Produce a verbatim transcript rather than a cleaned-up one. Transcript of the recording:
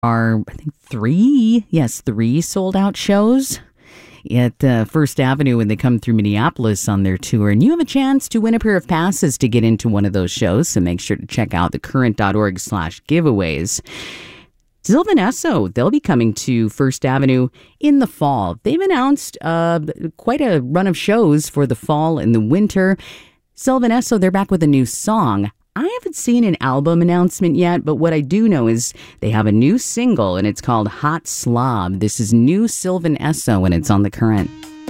are, I think, three, yes, three sold out shows at uh, First Avenue when they come through Minneapolis on their tour. And you have a chance to win a pair of passes to get into one of those shows. So make sure to check out thecurrent.org slash giveaways. Sylvan Esso, they'll be coming to First Avenue in the fall. They've announced uh, quite a run of shows for the fall and the winter. Sylvan Esso, they're back with a new song. I haven't seen an album announcement yet, but what I do know is they have a new single, and it's called Hot Slob. This is new Sylvan Esso, and it's on The Current.